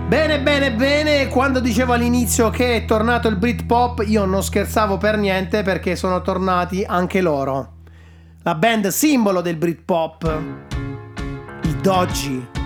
Bene, bene, bene. Quando dicevo all'inizio che è tornato il Britpop, io non scherzavo per niente, perché sono tornati anche loro. La band simbolo del Britpop, i Doji.